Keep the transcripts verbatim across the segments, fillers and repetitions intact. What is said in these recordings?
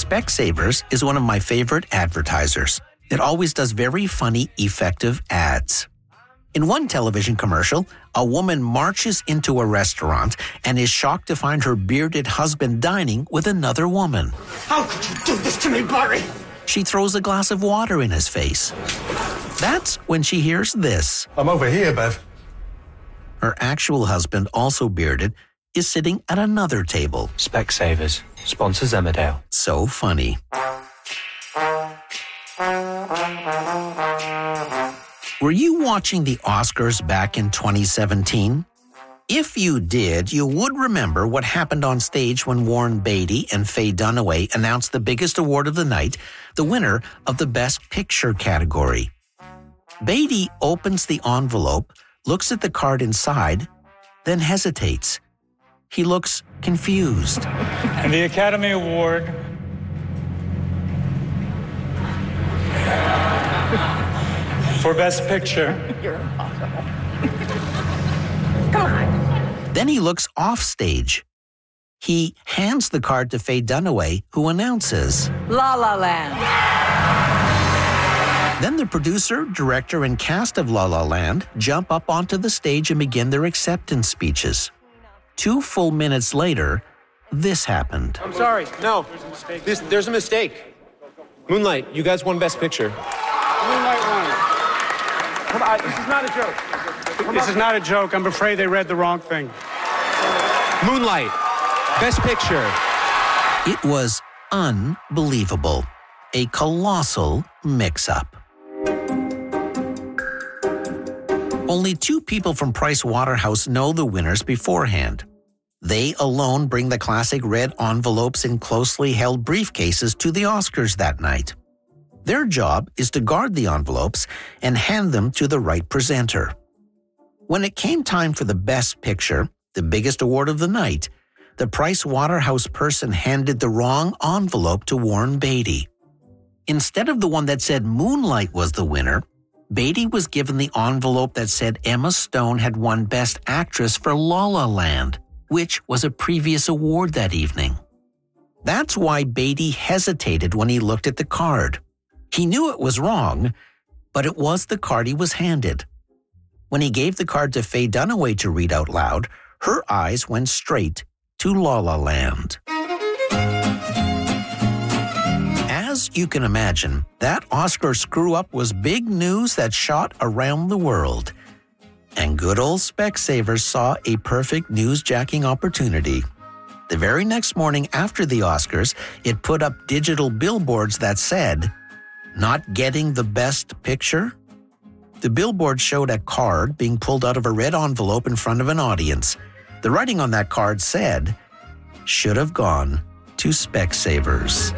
Specsavers is one of my favorite advertisers. It always does very funny, effective ads. In one television commercial, a woman marches into a restaurant and is shocked to find her bearded husband dining with another woman. How could you do this to me, Barry? She throws a glass of water in his face. That's when she hears this. I'm over here, Bev. Her actual husband, also bearded, is sitting at another table. Specsavers, sponsors Emmerdale. So funny. Were you watching the Oscars back in twenty seventeen? If you did, you would remember what happened on stage when Warren Beatty and Faye Dunaway announced the biggest award of the night, the winner of the Best Picture category. Beatty opens the envelope, looks at the card inside, then hesitates. He looks confused. And the Academy Award for Best Picture. You're impossible. Come on. Then he looks off stage. He hands the card to Faye Dunaway, who announces, La La Land. Then the producer, director, and cast of La La Land jump up onto the stage and begin their acceptance speeches. Two full minutes later, this happened. I'm sorry. No, this, there's a mistake. Moonlight, you guys won Best Picture. Moonlight won. Come on, this is not a joke. Come this on. is not a joke. I'm afraid they read the wrong thing. Moonlight, Best Picture. It was unbelievable. A colossal mix-up. Only two people from Price Waterhouse know the winners beforehand. They alone bring the classic red envelopes in closely held briefcases to the Oscars that night. Their job is to guard the envelopes and hand them to the right presenter. When it came time for the Best Picture, the biggest award of the night, the Price Waterhouse person handed the wrong envelope to Warren Beatty. Instead of the one that said Moonlight was the winner, Beatty was given the envelope that said Emma Stone had won Best Actress for La La Land, which was a previous award that evening. That's why Beatty hesitated when he looked at the card. He knew it was wrong, but it was the card he was handed. When he gave the card to Faye Dunaway to read out loud, her eyes went straight to La La Land. As you can imagine, that Oscar screw-up was big news that shot around the world. And good old Specsavers saw a perfect newsjacking opportunity. The very next morning after the Oscars, it put up digital billboards that said, "Not getting the best picture?" The billboard showed a card being pulled out of a red envelope in front of an audience. The writing on that card said, "Should have gone to Specsavers."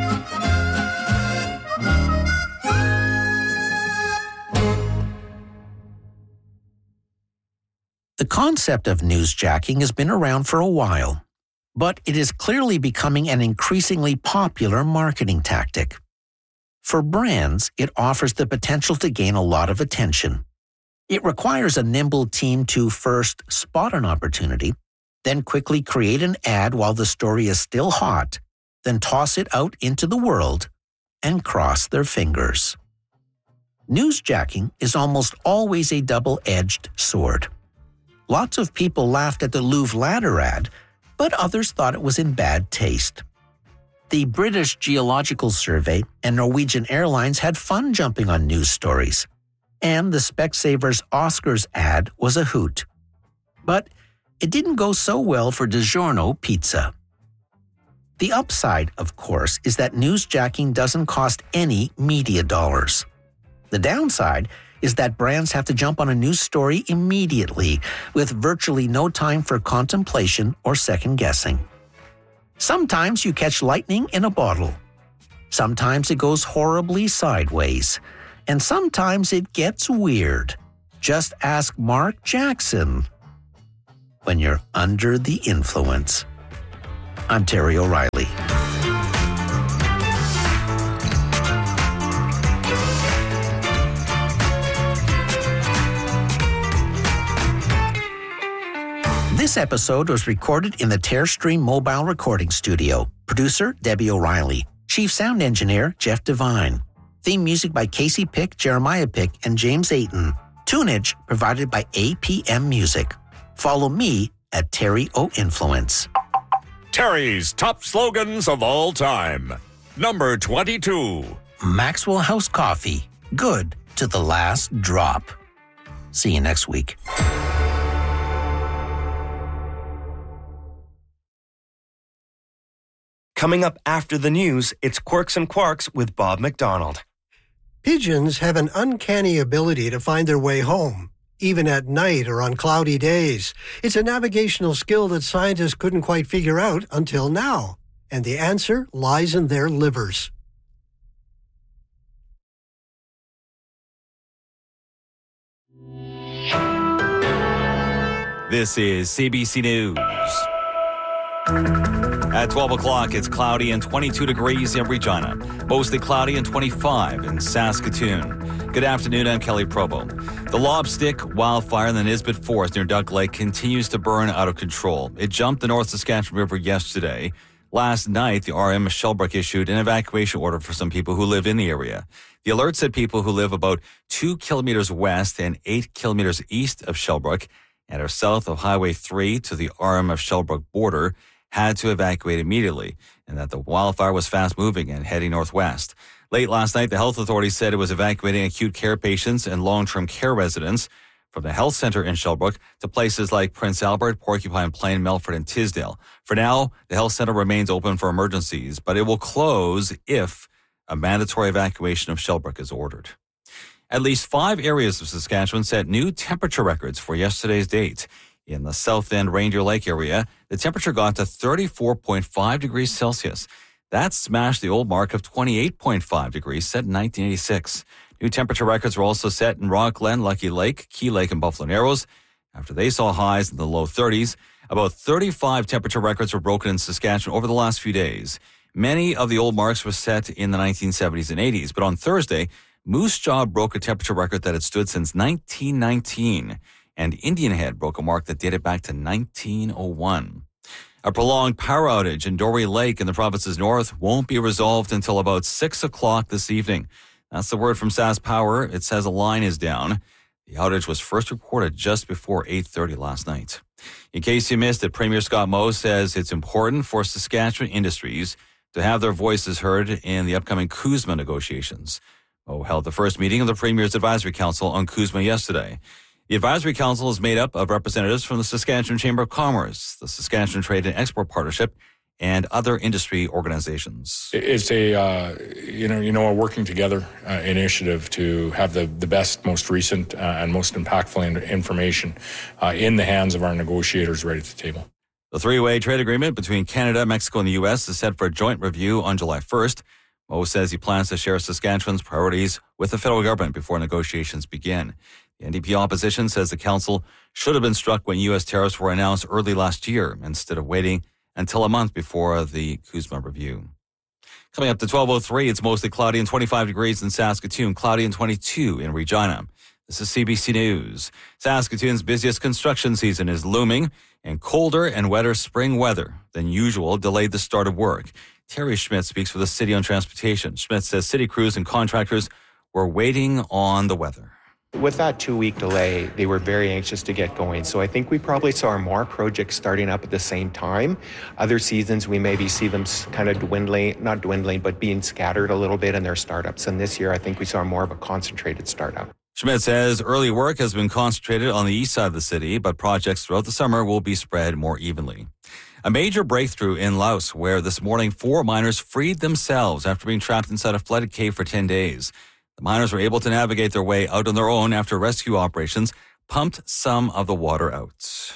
The concept of newsjacking has been around for a while, but it is clearly becoming an increasingly popular marketing tactic. For brands, it offers the potential to gain a lot of attention. It requires a nimble team to first spot an opportunity, then quickly create an ad while the story is still hot, then toss it out into the world and cross their fingers. Newsjacking is almost always a double-edged sword. Lots of people laughed at the Louvre ladder ad, but others thought it was in bad taste. The British Geological Survey and Norwegian Airlines had fun jumping on news stories, and the Specsavers Oscars ad was a hoot. But it didn't go so well for DiGiorno Pizza. The upside, of course, is that newsjacking doesn't cost any media dollars. The downside is that brands have to jump on a news story immediately, with virtually no time for contemplation or second-guessing. Sometimes you catch lightning in a bottle. Sometimes it goes horribly sideways. And sometimes it gets weird. Just ask Mark Jackson when you're under the influence. I'm Terry O'Reilly. This episode was recorded in the Tearstream Mobile Recording Studio. Producer, Debbie O'Reilly. Chief Sound Engineer, Jeff Devine. Theme music by Casey Pick, Jeremiah Pick, and James Ayton. Tunage provided by A P M Music. Follow me at Terry O Influence. Terry's top slogans of all time. Number twenty-two. Maxwell House Coffee. Good to the last drop. See you next week. Coming up after the news, it's Quirks and Quarks with Bob McDonald. Pigeons have an uncanny ability to find their way home, even at night or on cloudy days. It's a navigational skill that scientists couldn't quite figure out until now. And the answer lies in their livers. This is C B C News. At twelve o'clock, it's cloudy and twenty-two degrees in Regina. Mostly cloudy and twenty-five in Saskatoon. Good afternoon, I'm Kelly Provo. The Lobstick wildfire in the Nisbet Forest near Duck Lake continues to burn out of control. It jumped the North Saskatchewan River yesterday. Last night, the R M of Shellbrook issued an evacuation order for some people who live in the area. The alert said people who live about two kilometers west and eight kilometers east of Shellbrook and are south of Highway three to the R M of Shellbrook border had to evacuate immediately, and that the wildfire was fast-moving and heading northwest. Late last night, the health authorities said it was evacuating acute care patients and long-term care residents from the health center in Shellbrook to places like Prince Albert, Porcupine Plain, Melfort, and Tisdale. For now, the health center remains open for emergencies, but it will close if a mandatory evacuation of Shellbrook is ordered. At least five areas of Saskatchewan set new temperature records for yesterday's date. In the South End Reindeer Lake area, the temperature got to thirty-four point five degrees Celsius. That smashed the old mark of twenty-eight point five degrees set in nineteen eighty-six. New temperature records were also set in Rock Glen, Lucky Lake, Key Lake, and Buffalo Narrows. After they saw highs in the low thirties, about thirty-five temperature records were broken in Saskatchewan over the last few days. Many of the old marks were set in the nineteen seventies and eighties, but on Thursday, Moose Jaw broke a temperature record that had stood since nineteen nineteen. And Indian Head broke a mark that dated back to nineteen oh one. A prolonged power outage in Dory Lake in the province's north won't be resolved until about six o'clock this evening. That's the word from Sask Power. It says a line is down. The outage was first reported just before eight thirty last night. In case you missed it, Premier Scott Moe says it's important for Saskatchewan industries to have their voices heard in the upcoming CUSMA negotiations. Moe held the first meeting of the Premier's Advisory Council on CUSMA yesterday. The Advisory Council is made up of representatives from the Saskatchewan Chamber of Commerce, the Saskatchewan Trade and Export Partnership, and other industry organizations. It's a uh, you know you know a working together uh, initiative to have the, the best, most recent, uh, and most impactful information uh, in the hands of our negotiators right at the table. The three-way trade agreement between Canada, Mexico, and the U S is set for a joint review on July first. Moe says he plans to share Saskatchewan's priorities with the federal government before negotiations begin. The N D P opposition says the council should have been struck when U S tariffs were announced early last year instead of waiting until a month before the CUSMA review. Coming up to twelve oh three, it's mostly cloudy and twenty-five degrees in Saskatoon, cloudy and twenty-two in Regina. This is C B C News. Saskatoon's busiest construction season is looming, and colder and wetter spring weather than usual delayed the start of work. Terry Schmidt speaks for the city on transportation. Schmidt says city crews and contractors were waiting on the weather. With that two-week delay, they were very anxious to get going. So I think we probably saw more projects starting up at the same time. Other seasons, we maybe see them kind of dwindling, not dwindling, but being scattered a little bit in their startups. And this year, I think we saw more of a concentrated startup. Schmidt says early work has been concentrated on the east side of the city, but projects throughout the summer will be spread more evenly. A major breakthrough in Laos, where this morning four miners freed themselves after being trapped inside a flooded cave for ten days. The miners were able to navigate their way out on their own after rescue operations pumped some of the water out.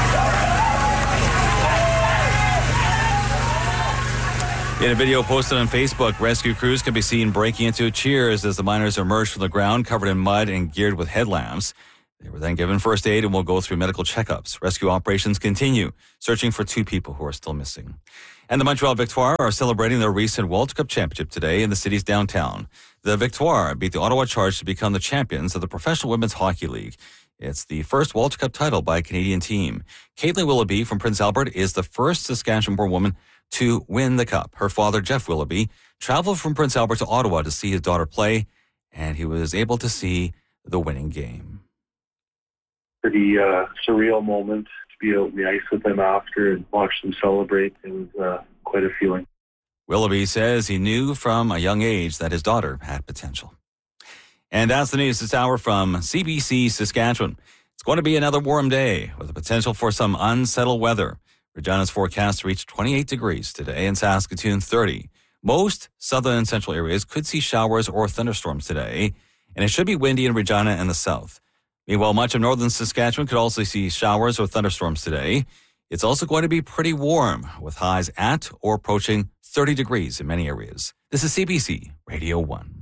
In a video posted on Facebook, rescue crews can be seen breaking into cheers as the miners emerged from the ground covered in mud and geared with headlamps. They were then given first aid and will go through medical checkups. Rescue operations continue, searching for two people who are still missing. And the Montreal Victoire are celebrating their recent World Cup championship today in the city's downtown. The Victoire beat the Ottawa Charge to become the champions of the Professional Women's Hockey League. It's the first World Cup title by a Canadian team. Caitlin Willoughby from Prince Albert is the first Saskatchewan-born woman to win the Cup. Her father, Jeff Willoughby, traveled from Prince Albert to Ottawa to see his daughter play, and he was able to see the winning game. Pretty uh, surreal moment to be out on the ice with them after and watch them celebrate. It was uh, quite a feeling. Willoughby says he knew from a young age that his daughter had potential. And that's the news this hour from C B C Saskatchewan. It's going to be another warm day with the potential for some unsettled weather. Regina's forecast to reach twenty-eight degrees today and Saskatoon thirty. Most southern and central areas could see showers or thunderstorms today, and it should be windy in Regina and the south. Meanwhile, much of northern Saskatchewan could also see showers or thunderstorms today. It's also going to be pretty warm with highs at or approaching thirty degrees in many areas. This is C B C Radio one.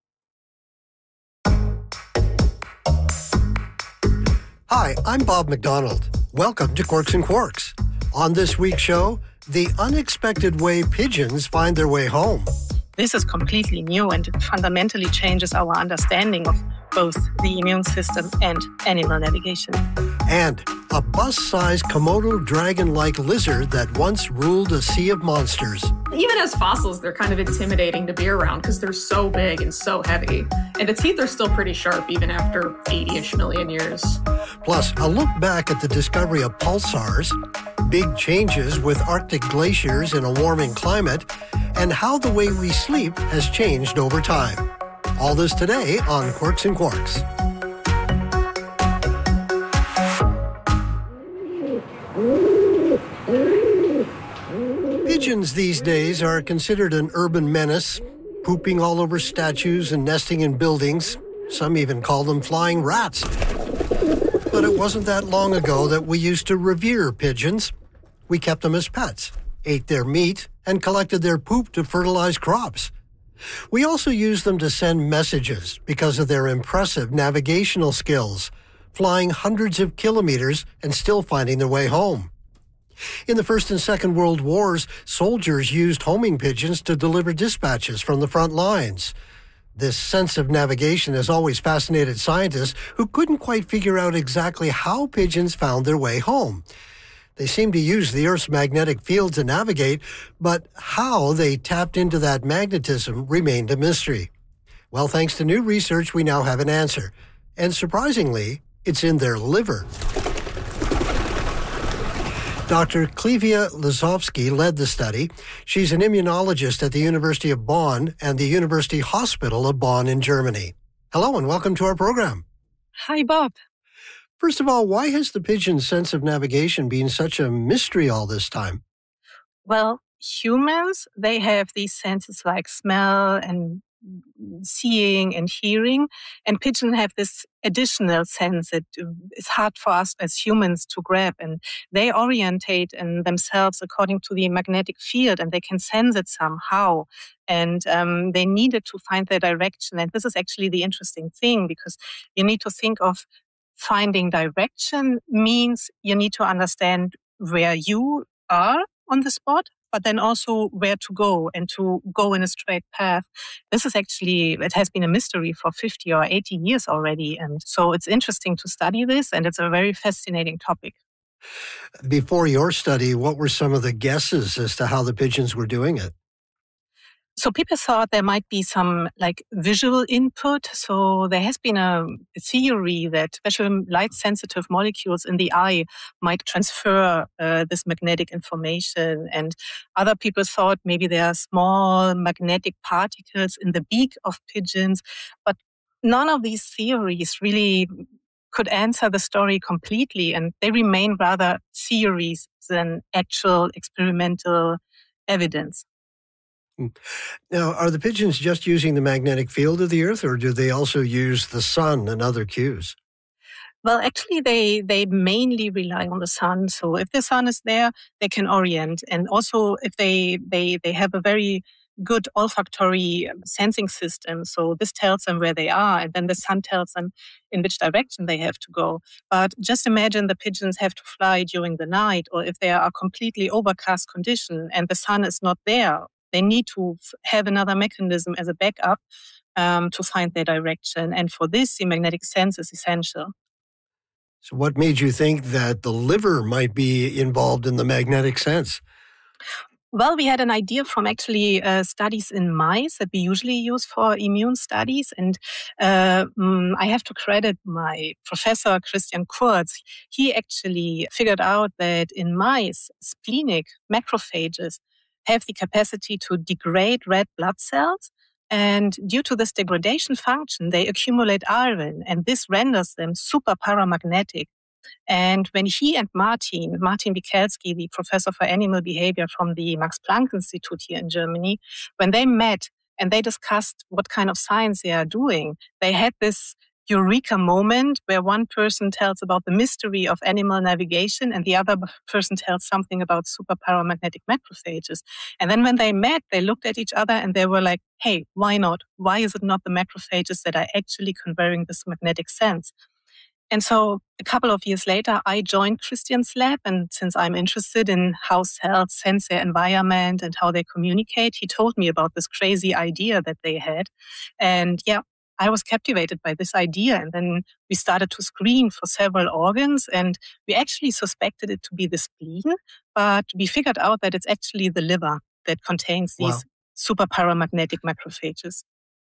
Hi, I'm Bob McDonald. Welcome to Quirks and Quarks. On this week's show, the unexpected way pigeons find their way home. This is completely new and it fundamentally changes our understanding of both the immune system and animal navigation. And a bus-sized Komodo dragon-like lizard that once ruled a sea of monsters. Even as fossils, they're kind of intimidating to be around because they're so big and so heavy. And the teeth are still pretty sharp even after eighty-ish million years. Plus, a look back at the discovery of pulsars, big changes with Arctic glaciers in a warming climate, and how the way we sleep has changed over time. All this today on Quirks and Quarks. Pigeons these days are considered an urban menace, pooping all over statues and nesting in buildings. Some even call them flying rats. But it wasn't that long ago that we used to revere pigeons. We kept them as pets, ate their meat, and collected their poop to fertilize crops. We also used them to send messages because of their impressive navigational skills, flying hundreds of kilometers and still finding their way home. In the First and Second World Wars, soldiers used homing pigeons to deliver dispatches from the front lines. This sense of navigation has always fascinated scientists who couldn't quite figure out exactly how pigeons found their way home. They seem to use the Earth's magnetic field to navigate, but how they tapped into that magnetism remained a mystery. Well, thanks to new research, we now have an answer. And surprisingly, it's in their liver. Doctor Klevia Lazovsky led the study. She's an immunologist at the University of Bonn and the University Hospital of Bonn in Germany. Hello and welcome to our program. Hi, Bob. First of all, why has the pigeon's sense of navigation been such a mystery all this time? Well, humans, they have these senses like smell and seeing and hearing, and pigeons have this additional sense that is hard for us as humans to grab, and they orientate in themselves according to the magnetic field, and they can sense it somehow, and um, they needed to find their direction. And this is actually the interesting thing, because you need to think of finding direction means you need to understand where you are on the spot, but then also where to go and to go in a straight path. This is actually, it has been a mystery for fifty or eighty years already. And so it's interesting to study this, and it's a very fascinating topic. Before your study, what were some of the guesses as to how the pigeons were doing it? So people thought there might be some like visual input. So there has been a theory that special light-sensitive molecules in the eye might transfer uh, this magnetic information. And other people thought maybe there are small magnetic particles in the beak of pigeons. But none of these theories really could answer the story completely. And they remain rather theories than actual experimental evidence. Now, are the pigeons just using the magnetic field of the Earth, or do they also use the sun and other cues? Well, actually, they, they mainly rely on the sun. So if the sun is there, they can orient. And also, if they, they, they have a very good olfactory sensing system. So this tells them where they are, and then the sun tells them in which direction they have to go. But just imagine the pigeons have to fly during the night, or if they are a completely overcast condition and the sun is not there. They need to have another mechanism as a backup um, to find their direction. And for this, the magnetic sense is essential. So what made you think that the liver might be involved in the magnetic sense? Well, we had an idea from actually uh, studies in mice that we usually use for immune studies. And uh, mm, I have to credit my professor, Christian Kurz. He actually figured out that in mice, splenic macrophages have the capacity to degrade red blood cells. And due to this degradation function, they accumulate iron, and this renders them super paramagnetic. And when he and Martin, Martin Bikelski, the professor for animal behavior from the Max Planck Institute here in Germany, when they met and they discussed what kind of science they are doing, they had this eureka moment where one person tells about the mystery of animal navigation and the other person tells something about super paramagnetic macrophages. And then when they met, they looked at each other and they were like, hey, why not? Why is it not the macrophages that are actually conferring this magnetic sense? And so a couple of years later, I joined Christian's lab. And since I'm interested in how cells sense their environment and how they communicate, he told me about this crazy idea that they had. And yeah, I was captivated by this idea. And then we started to screen for several organs. And we actually suspected it to be the spleen. But we figured out that it's actually the liver that contains these wow. super paramagnetic macrophages.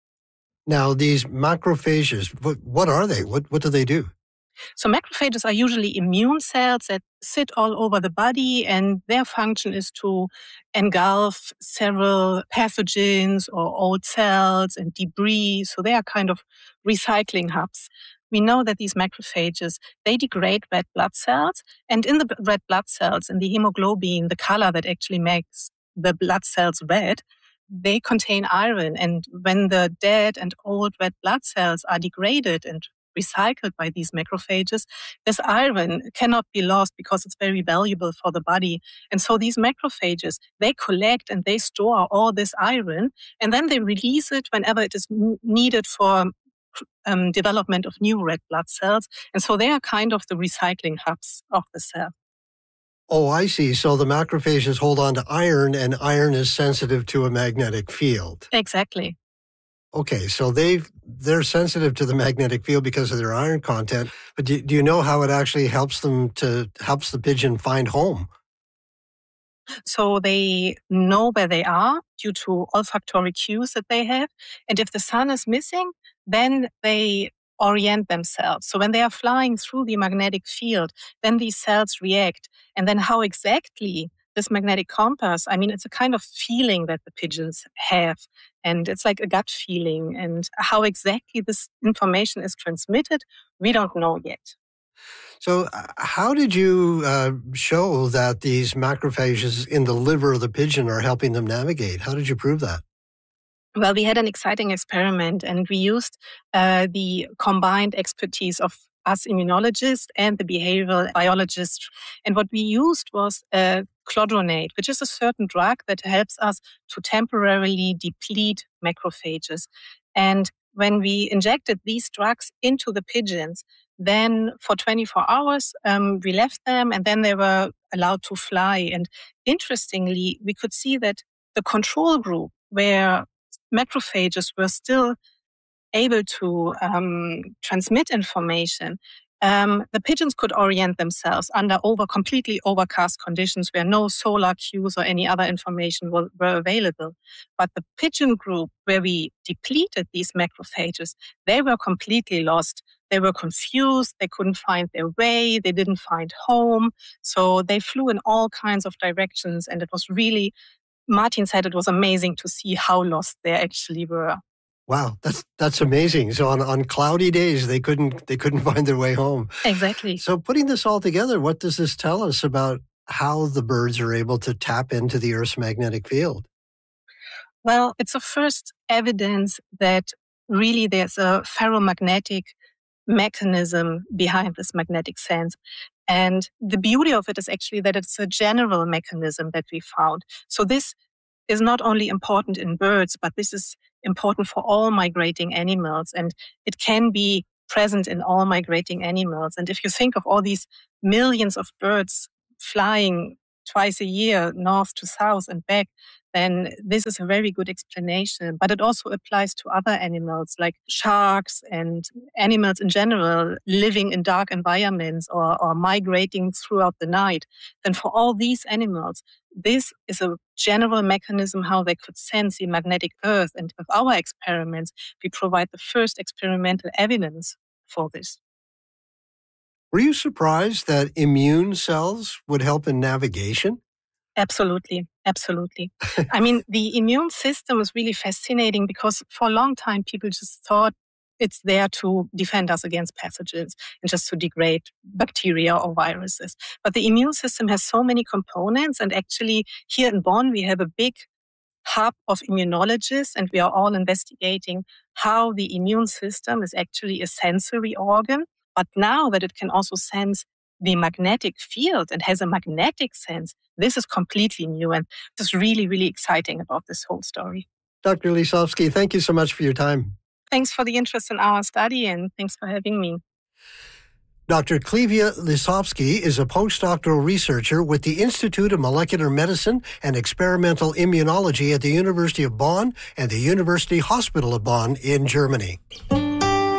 Now, these macrophages, what, what are they? What, what do they do? So macrophages are usually immune cells that sit all over the body, and their function is to engulf several pathogens or old cells and debris. So they are kind of recycling hubs. We know that these macrophages, they degrade red blood cells, and in the red blood cells, in the hemoglobin, the color that actually makes the blood cells red, they contain iron. And when the dead and old red blood cells are degraded and recycled by these macrophages, this iron cannot be lost because it's very valuable for the body. And so these macrophages, they collect and they store all this iron, and then they release it whenever it is needed for um, development of new red blood cells. And so they are kind of the recycling hubs of the cell. Oh, I see. So the macrophages hold on to iron, and iron is sensitive to a magnetic field. Exactly. Okay, so they've, they're sensitive to the magnetic field because of their iron content, but do, do you know how it actually helps them to, helps the pigeon find home? So they know where they are due to olfactory cues that they have. And if the sun is missing, then they orient themselves. So when they are flying through the magnetic field, then these cells react. And then how exactly this magnetic compass, I mean, it's a kind of feeling that the pigeons have. And it's like a gut feeling. And how exactly this information is transmitted, we don't know yet. So uh, how did you uh, show that these macrophages in the liver of the pigeon are helping them navigate? How did you prove that? Well, we had an exciting experiment, and we used uh, the combined expertise of us immunologists and the behavioral biologists. And what we used was uh, clodronate, which is a certain drug that helps us to temporarily deplete macrophages. And when we injected these drugs into the pigeons, then for twenty-four hours, um, we left them, and then they were allowed to fly. And interestingly, we could see that the control group, where macrophages were still able to um, transmit information, um, the pigeons could orient themselves under over completely overcast conditions where no solar cues or any other information were, were available. But the pigeon group where we depleted these macrophages, they were completely lost. They were confused. They couldn't find their way. They didn't find home. So they flew in all kinds of directions. And it was really, Martin said it was amazing to see how lost they actually were. Wow, that's that's amazing. So on, on cloudy days, they couldn't they couldn't find their way home. Exactly. So putting this all together, what does this tell us about how the birds are able to tap into the Earth's magnetic field? Well, it's a first evidence that really there's a ferromagnetic mechanism behind this magnetic sense. And the beauty of it is actually that it's a general mechanism that we found. So this is not only important in birds, but this is important for all migrating animals. And it can be present in all migrating animals. And if you think of all these millions of birds flying twice a year, north to south and back, then this is a very good explanation. But it also applies to other animals like sharks and animals in general living in dark environments or, or migrating throughout the night. Then for all these animals, this is a general mechanism how they could sense the magnetic earth. And with our experiments, we provide the first experimental evidence for this. Were you surprised that immune cells would help in navigation? Absolutely. Absolutely. I mean, the immune system is really fascinating because for a long time, people just thought it's there to defend us against pathogens and just to degrade bacteria or viruses. But the immune system has so many components. And actually, here in Bonn, we have a big hub of immunologists, and we are all investigating how the immune system is actually a sensory organ. But now that it can also sense the magnetic field and has a magnetic sense, this is completely new. And this is really, really exciting about this whole story. Doctor Lisowski, thank you so much for your time. Thanks for the interest in our study, and thanks for having me. Doctor Klivia Lisowski is a postdoctoral researcher with the Institute of Molecular Medicine and Experimental Immunology at the University of Bonn and the University Hospital of Bonn in Germany.